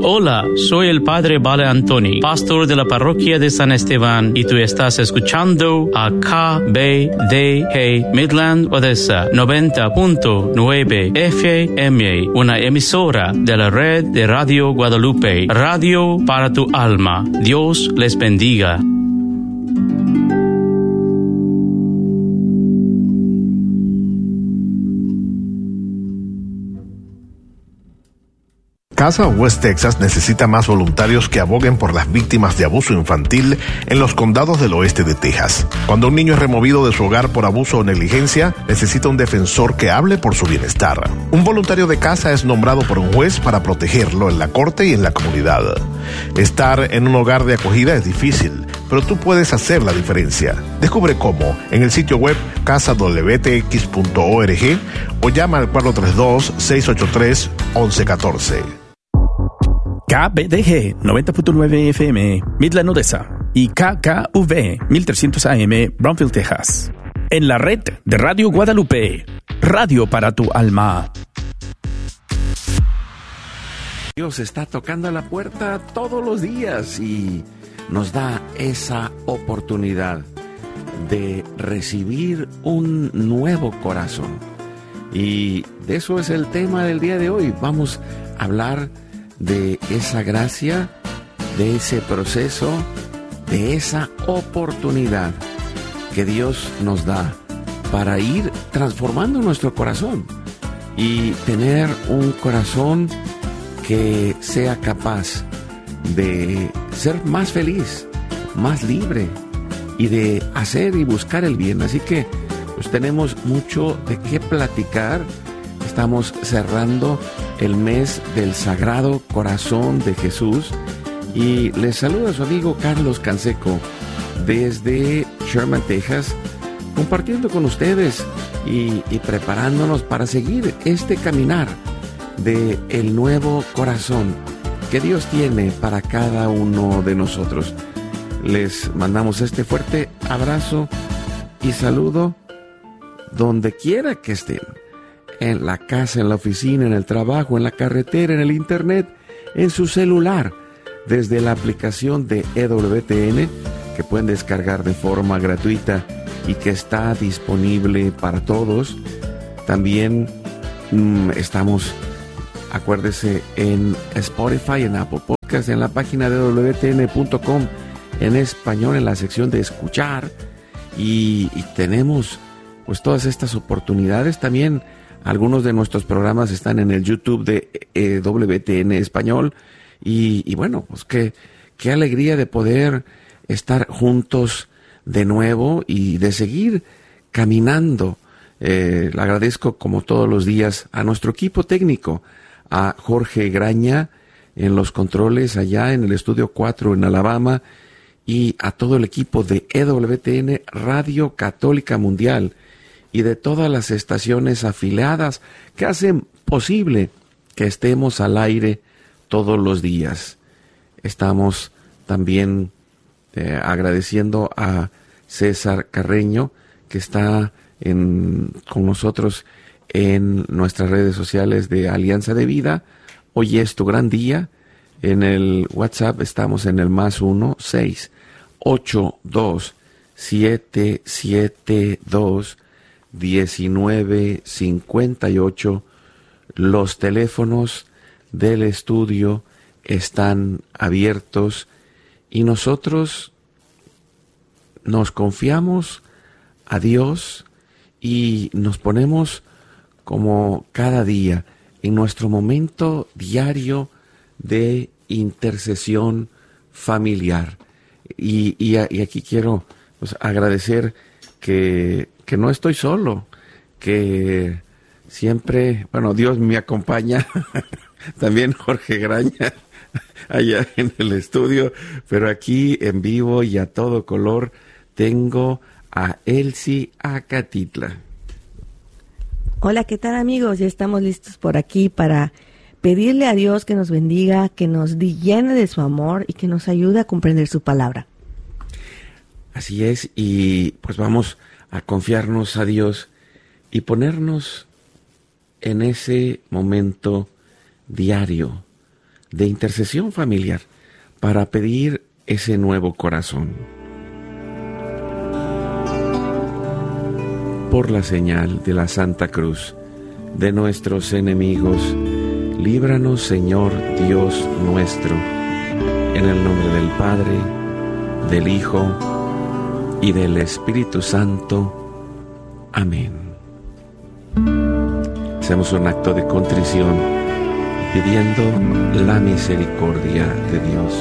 Hola, soy el Padre Vale Antoni, pastor de la parroquia de San Esteban, y tú estás escuchando a KBDG Midland Odessa 90.9 FM, una emisora de la red de Radio Guadalupe, radio para tu alma. Dios les bendiga. Casa West Texas necesita más voluntarios que aboguen por las víctimas de abuso infantil en los condados del oeste de Texas. Cuando un niño es removido de su hogar por abuso o negligencia, necesita un defensor que hable por su bienestar. Un voluntario de casa es nombrado por un juez para protegerlo en la corte y en la comunidad. Estar en un hogar de acogida es difícil, pero tú puedes hacer la diferencia. Descubre cómo en el sitio web casadwtx.org o llama al 432-683-1114. KBDG 90.9 FM, Midland, Odessa, y KKV 1300 AM, Brownsville, Texas. En la red de Radio Guadalupe, radio para tu alma. Dios está tocando a la puerta todos los días y nos da esa oportunidad de recibir un nuevo corazón. Y de eso es el tema del día de hoy. Vamos a hablar de esa gracia, de ese proceso, de esa oportunidad que Dios nos da para ir transformando nuestro corazón y tener un corazón que sea capaz de ser más feliz, más libre y de hacer y buscar el bien. Así que pues tenemos mucho de qué platicar. Estamos cerrando el mes del Sagrado Corazón de Jesús y les saluda su amigo Carlos Canseco desde Sherman, Texas, compartiendo con ustedes y preparándonos para seguir este caminar de el nuevo corazón que Dios tiene para cada uno de nosotros. Les mandamos este fuerte abrazo y saludo donde quiera que estén. En la casa, en la oficina, en el trabajo, en la carretera, en el internet, en su celular, desde la aplicación de EWTN, que pueden descargar de forma gratuita y que está disponible para todos. También estamos, acuérdese, en Spotify, en Apple Podcast, en la página de EWTN.com, en español, en la sección de escuchar, y tenemos pues todas estas oportunidades. También algunos de nuestros programas están en el YouTube de WTN Español. Y bueno, pues qué alegría de poder estar juntos de nuevo y de seguir caminando. Le agradezco como todos los días a nuestro equipo técnico, a Jorge Graña en los controles allá en el Estudio 4 en Alabama, y a todo el equipo de EWTN Radio Católica Mundial y de todas las estaciones afiliadas que hacen posible que estemos al aire todos los días. Estamos también agradeciendo a César Carreño, que está con nosotros en nuestras redes sociales de Alianza de Vida. Hoy es tu gran día. En el WhatsApp estamos en el +1 682 772 1958. Los teléfonos del estudio están abiertos y nosotros nos confiamos a Dios y nos ponemos como cada día en nuestro momento diario de intercesión familiar. Y aquí quiero pues agradecer que no estoy solo, que siempre, bueno, Dios me acompaña, también Jorge Graña allá en el estudio, pero aquí en vivo y a todo color tengo a Elsie Acatitla. Hola, ¿qué tal, amigos? Ya estamos listos por aquí para pedirle a Dios que nos bendiga, que nos llene de su amor y que nos ayude a comprender su palabra. Así es, y pues vamos a confiarnos a Dios y ponernos en ese momento diario de intercesión familiar para pedir ese nuevo corazón. Por la señal de la Santa Cruz de nuestros enemigos, líbranos, Señor Dios nuestro, en el nombre del Padre, del Hijo y del Espíritu Santo. Amén. Hacemos un acto de contrición pidiendo la misericordia de Dios.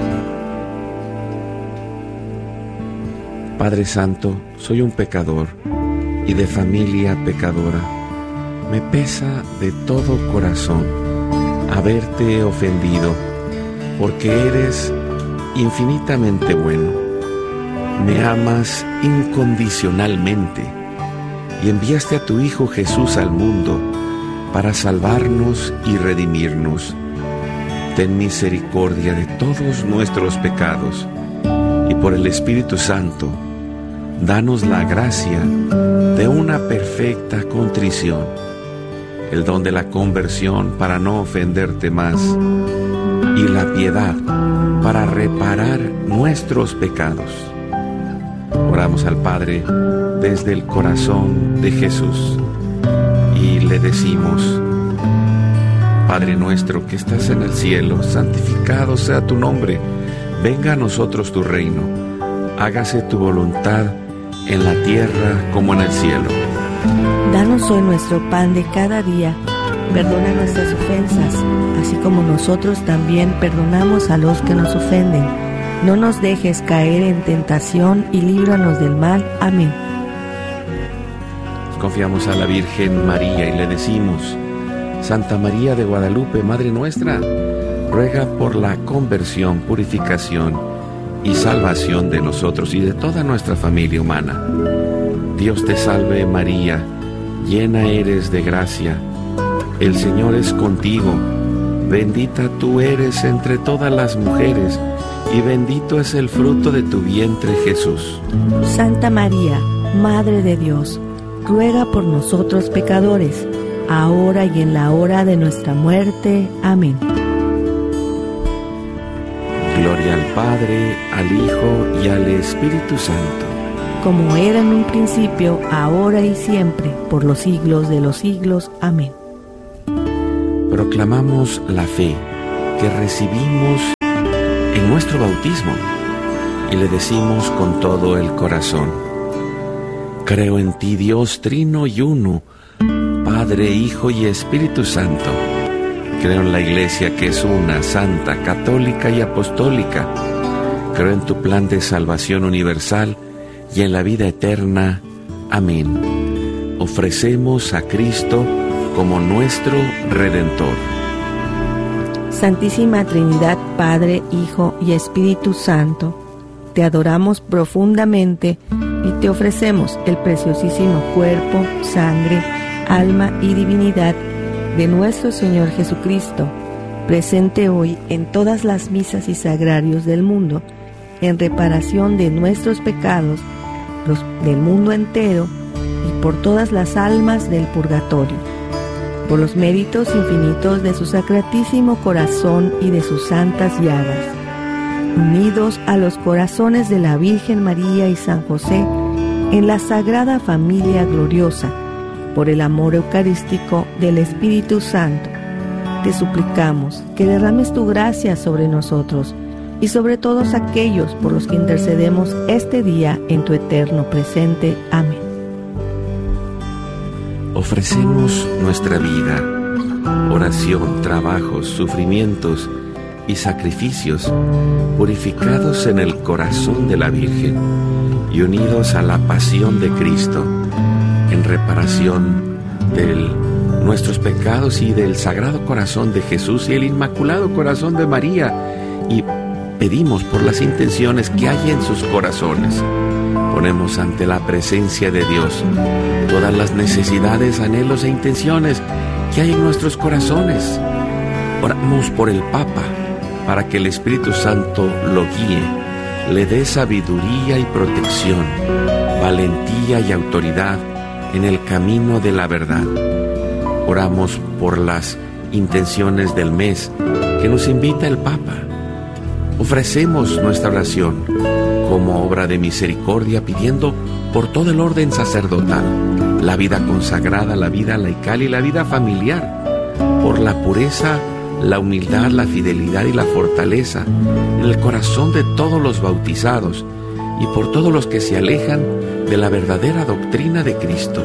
Padre Santo, soy un pecador y de familia pecadora. Me pesa de todo corazón haberte ofendido, porque eres infinitamente bueno. Me amas incondicionalmente y enviaste a tu Hijo Jesús al mundo para salvarnos y redimirnos. Ten misericordia de todos nuestros pecados y por el Espíritu Santo, danos la gracia de una perfecta contrición, el don de la conversión para no ofenderte más y la piedad para reparar nuestros pecados. Oramos al Padre desde el corazón de Jesús y le decimos: Padre nuestro que estás en el cielo, santificado sea tu nombre, venga a nosotros tu reino, hágase tu voluntad en la tierra como en el cielo. Danos hoy nuestro pan de cada día, perdona nuestras ofensas, así como nosotros también perdonamos a los que nos ofenden. No nos dejes caer en tentación y líbranos del mal. Amén. Confiamos a la Virgen María y le decimos: Santa María de Guadalupe, Madre nuestra, ruega por la conversión, purificación y salvación de nosotros y de toda nuestra familia humana. Dios te salve María, llena eres de gracia, el Señor es contigo, bendita tú eres entre todas las mujeres, y bendito es el fruto de tu vientre Jesús. Santa María, Madre de Dios, ruega por nosotros pecadores, ahora y en la hora de nuestra muerte. Amén. Gloria al Padre, al Hijo y al Espíritu Santo, como era en un principio, ahora y siempre, por los siglos de los siglos. Amén. Proclamamos la fe que recibimos en nuestro bautismo y le decimos con todo el corazón: creo en ti, Dios trino y uno, Padre, Hijo y Espíritu Santo. Creo en la Iglesia que es una, santa, católica y apostólica. Creo en tu plan de salvación universal y en la vida eterna. Amén. Ofrecemos a Cristo como nuestro Redentor. Santísima Trinidad, Padre, Hijo y Espíritu Santo, te adoramos profundamente y te ofrecemos el preciosísimo cuerpo, sangre, alma y divinidad de nuestro Señor Jesucristo, presente hoy en todas las misas y sagrarios del mundo, en reparación de nuestros pecados, los del mundo entero y por todas las almas del purgatorio, por los méritos infinitos de su sacratísimo corazón y de sus santas llagas, unidos a los corazones de la Virgen María y San José en la Sagrada Familia Gloriosa, por el amor eucarístico del Espíritu Santo, te suplicamos que derrames tu gracia sobre nosotros y sobre todos aquellos por los que intercedemos este día en tu eterno presente. Amén. Ofrecemos nuestra vida, oración, trabajos, sufrimientos y sacrificios purificados en el corazón de la Virgen y unidos a la pasión de Cristo, en reparación de nuestros pecados y del Sagrado Corazón de Jesús y el Inmaculado Corazón de María, y pedimos por las intenciones que hay en sus corazones. Ponemos ante la presencia de Dios todas las necesidades, anhelos e intenciones que hay en nuestros corazones. Oramos por el Papa, para que el Espíritu Santo lo guíe, le dé sabiduría y protección, valentía y autoridad en el camino de la verdad. Oramos por las intenciones del mes que nos invita el Papa. Ofrecemos nuestra oración como obra de misericordia, pidiendo por todo el orden sacerdotal, la vida consagrada, la vida laical y la vida familiar, por la pureza, la humildad, la fidelidad y la fortaleza en el corazón de todos los bautizados y por todos los que se alejan de la verdadera doctrina de Cristo.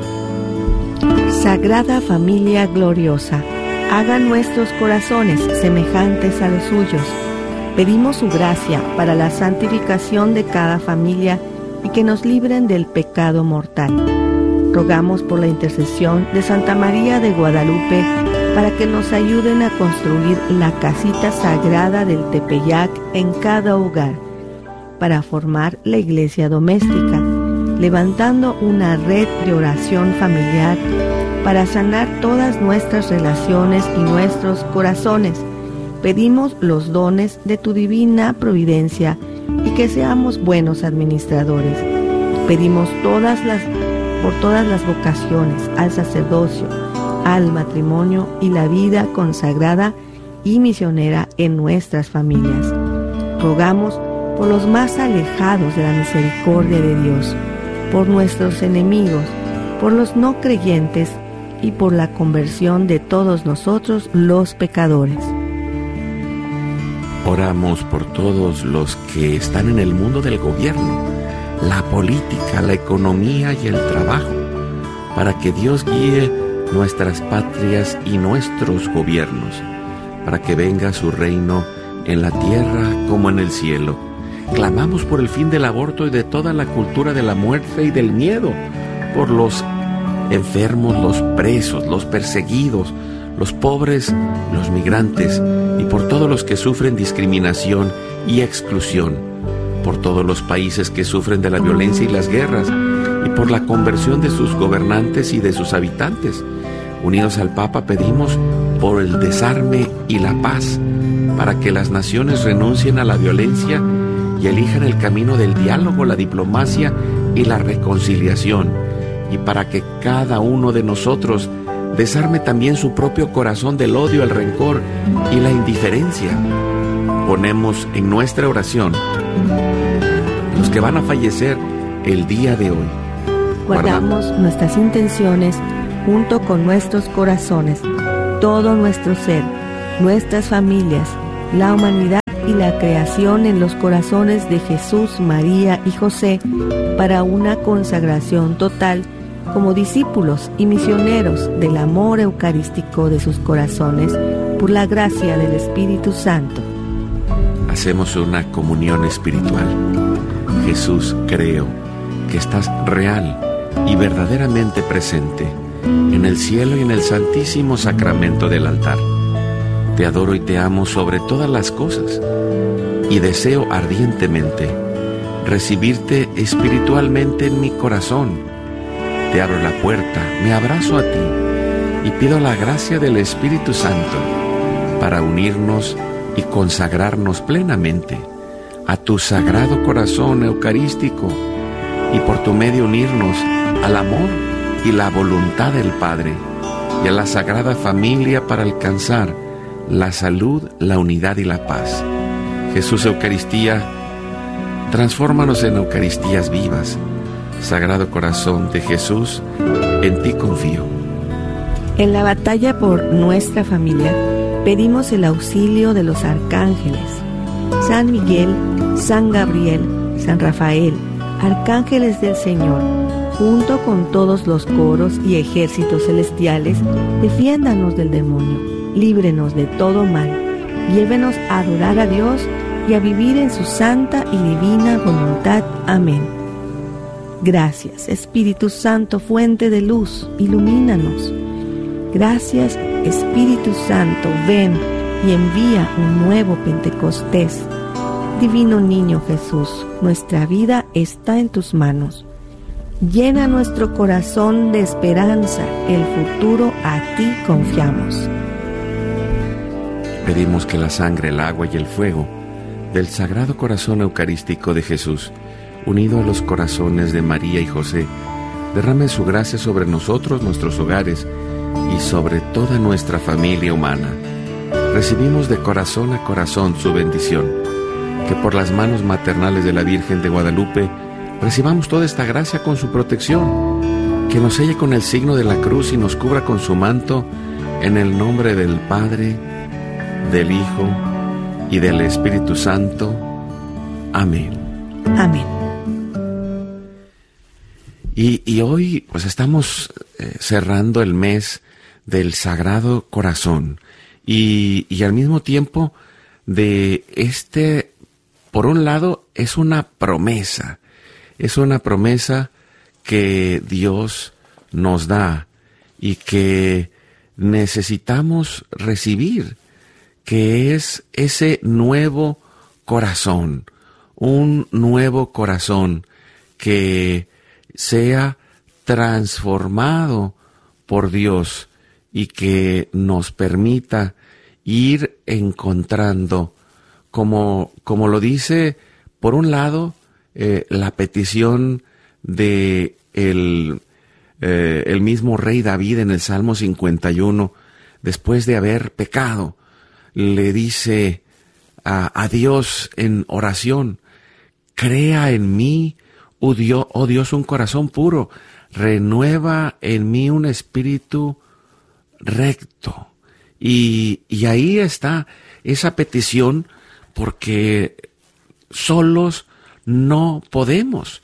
Sagrada Familia gloriosa, haga nuestros corazones semejantes a los suyos. Pedimos su gracia para la santificación de cada familia y que nos libren del pecado mortal. Rogamos por la intercesión de Santa María de Guadalupe para que nos ayuden a construir la casita sagrada del Tepeyac en cada hogar, para formar la iglesia doméstica, levantando una red de oración familiar para sanar todas nuestras relaciones y nuestros corazones. Pedimos los dones de tu divina providencia y que seamos buenos administradores. Pedimos por todas las vocaciones al sacerdocio, al matrimonio y la vida consagrada y misionera en nuestras familias. Rogamos por los más alejados de la misericordia de Dios, por nuestros enemigos, por los no creyentes y por la conversión de todos nosotros los pecadores. Oramos por todos los que están en el mundo del gobierno, la política, la economía y el trabajo, para que Dios guíe nuestras patrias y nuestros gobiernos, para que venga su reino en la tierra como en el cielo. Clamamos por el fin del aborto y de toda la cultura de la muerte y del miedo, por los enfermos, los presos, los perseguidos, los pobres, los migrantes y por todos los que sufren discriminación y exclusión, por todos los países que sufren de la violencia y las guerras y por la conversión de sus gobernantes y de sus habitantes. Unidos al Papa pedimos por el desarme y la paz, para que las naciones renuncien a la violencia y elijan el camino del diálogo, la diplomacia y la reconciliación, y para que cada uno de nosotros desarme también su propio corazón del odio, el rencor y la indiferencia. Ponemos en nuestra oración los que van a fallecer el día de hoy. Guardamos nuestras intenciones junto con nuestros corazones, todo nuestro ser, nuestras familias, la humanidad y la creación en los corazones de Jesús, María y José para una consagración total como discípulos y misioneros del amor eucarístico de sus corazones por la gracia del Espíritu Santo. Hacemos una comunión espiritual. Jesús, creo que estás real y verdaderamente presente en el cielo y en el santísimo sacramento del altar. Te adoro y te amo sobre todas las cosas y deseo ardientemente recibirte espiritualmente en mi corazón. Te abro la puerta, me abrazo a ti y pido la gracia del Espíritu Santo para unirnos y consagrarnos plenamente a tu sagrado corazón eucarístico y por tu medio unirnos al amor y la voluntad del Padre y a la Sagrada Familia para alcanzar la salud, la unidad y la paz. Jesús Eucaristía, transfórmanos en Eucaristías vivas. Sagrado Corazón de Jesús, en ti confío. En la batalla por nuestra familia, pedimos el auxilio de los arcángeles, San Miguel, San Gabriel, San Rafael, arcángeles del Señor, junto con todos los coros y ejércitos celestiales, defiéndanos del demonio, líbrenos de todo mal, llévenos a adorar a Dios y a vivir en su santa y divina voluntad. Amén. Gracias, Espíritu Santo, fuente de luz, ilumínanos. Gracias, Espíritu Santo, ven y envía un nuevo Pentecostés. Divino Niño Jesús, nuestra vida está en tus manos. Llena nuestro corazón de esperanza, el futuro a ti confiamos. Pedimos que la sangre, el agua y el fuego del Sagrado Corazón Eucarístico de Jesús, unido a los corazones de María y José, derrame su gracia sobre nosotros, nuestros hogares y sobre toda nuestra familia humana. recibimos de corazón a corazón su bendición. Que por las manos maternales de la Virgen de Guadalupe recibamos toda esta gracia con su protección. Que nos selle con el signo de la cruz y nos cubra con su manto, en el nombre del Padre, del Hijo y del Espíritu Santo. Amén. Amén. Y hoy pues estamos cerrando el mes del Sagrado Corazón y al mismo tiempo de por un lado es una promesa que Dios nos da y que necesitamos recibir, que es ese nuevo corazón, un nuevo corazón que sea transformado por Dios y que nos permita ir encontrando, como lo dice, por un lado, la petición de el mismo rey David en el Salmo 51, después de haber pecado, le dice a Dios en oración: crea en mí, oh Dios, un corazón puro, renueva en mí un espíritu recto. Y ahí está esa petición, porque solos no podemos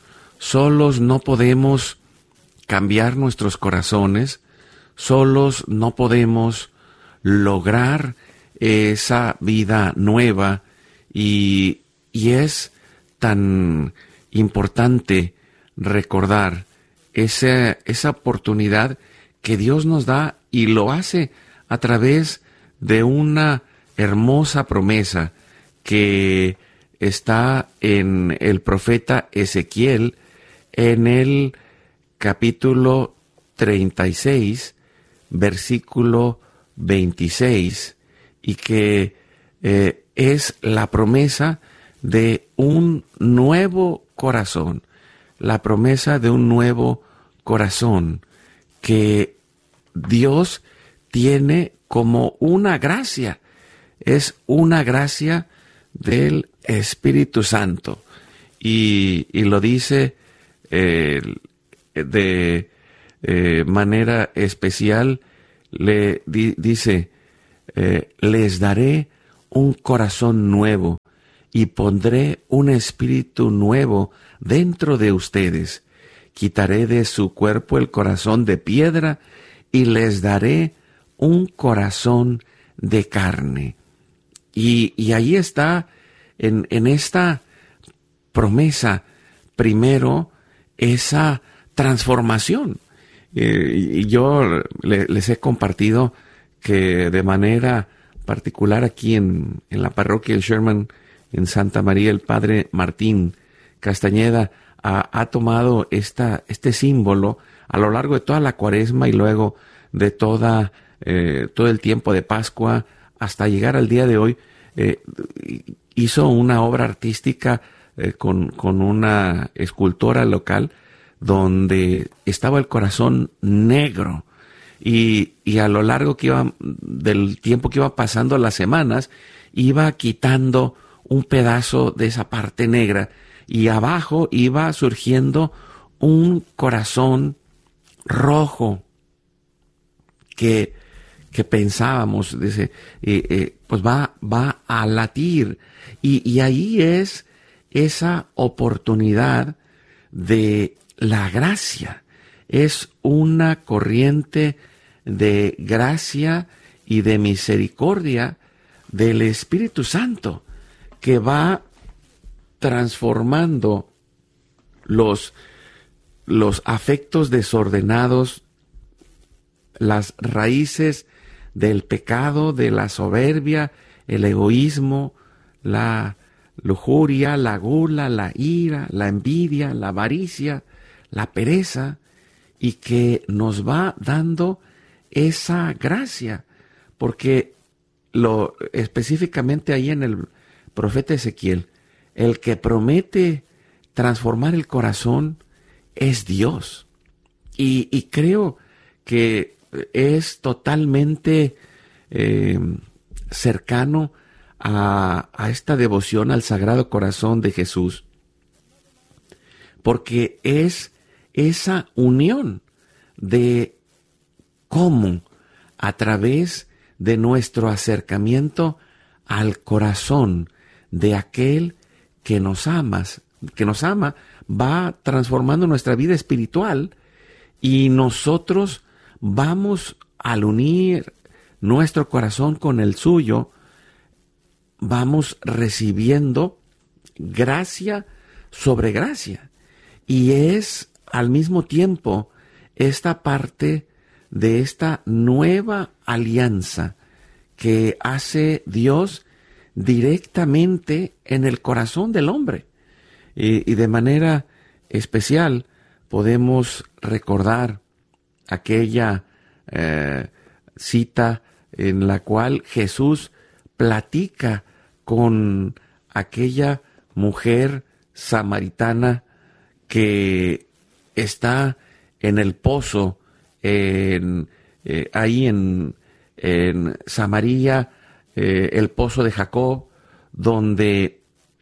cambiar nuestros corazones, solos no podemos lograr esa vida nueva, y es tan importante recordar esa oportunidad que Dios nos da, y lo hace a través de una hermosa promesa que está en el profeta Ezequiel, en el capítulo 36, versículo 26, y que es la promesa de un nuevo corazón, la promesa de un nuevo corazón que Dios tiene como una gracia, es una gracia del Espíritu Santo, y lo dice de manera especial, dice: les daré un corazón nuevo y pondré un espíritu nuevo dentro de ustedes. Quitaré de su cuerpo el corazón de piedra y les daré un corazón de carne. Y ahí está, en esta promesa, primero, esa transformación. Y yo les he compartido que de manera particular aquí en la parroquia del Sherman, en Santa María, el padre Martín Castañeda ha tomado este símbolo a lo largo de toda la Cuaresma y luego de todo el tiempo de Pascua hasta llegar al día de hoy. Hizo una obra artística con una escultora local donde estaba el corazón negro, y a lo largo del tiempo que iba pasando, las semanas, iba quitando un pedazo de esa parte negra, y abajo iba surgiendo un corazón rojo que pensábamos, dice, pues va a latir, y ahí es esa oportunidad de la gracia. Es una corriente de gracia y de misericordia del Espíritu Santo que va transformando los afectos desordenados, las raíces del pecado, de la soberbia, el egoísmo, la lujuria, la gula, la ira, la envidia, la avaricia, la pereza, y que nos va dando esa gracia, porque específicamente ahí en el profeta Ezequiel, el que promete transformar el corazón es Dios, y creo que es totalmente cercano a esta devoción al Sagrado Corazón de Jesús, porque es esa unión de cómo a través de nuestro acercamiento al corazón de aquel que nos ama, va transformando nuestra vida espiritual, y nosotros vamos, al unir nuestro corazón con el suyo, vamos recibiendo gracia sobre gracia. Y es al mismo tiempo esta parte de esta nueva alianza que hace Dios directamente en el corazón del hombre. Y de manera especial podemos recordar aquella cita en la cual Jesús platica con aquella mujer samaritana que está en el pozo, ahí en Samaria, el pozo de Jacob, donde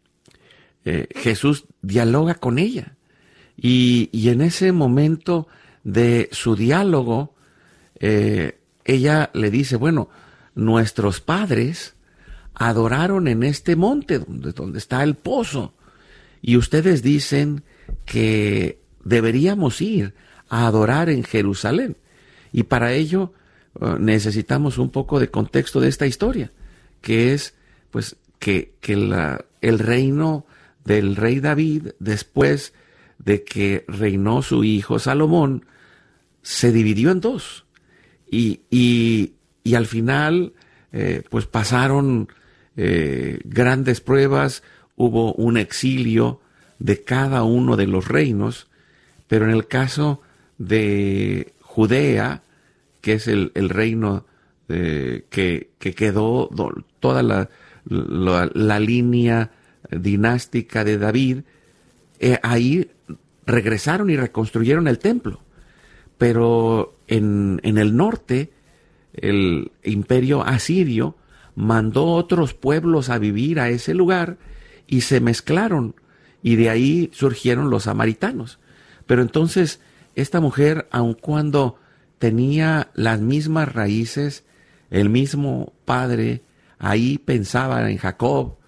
Jesús dialoga con ella. Y en ese momento de su diálogo, ella le dice, bueno, nuestros padres adoraron en este monte donde está el pozo, y ustedes dicen que deberíamos ir a adorar en Jerusalén. Y para ello necesitamos un poco de contexto de esta historia, que es pues que el reino del rey David, después de que reinó su hijo Salomón, se dividió en dos, y al final pues pasaron grandes pruebas, hubo un exilio de cada uno de los reinos, pero en el caso de Judea, que es el reino que quedó toda la línea dinástica de David, ahí regresaron y reconstruyeron el templo. Pero en el norte, el imperio asirio mandó otros pueblos a vivir a ese lugar y se mezclaron, y de ahí surgieron los samaritanos. Pero entonces esta mujer, aun cuando tenía las mismas raíces, el mismo padre, ahí pensaba en Jacob,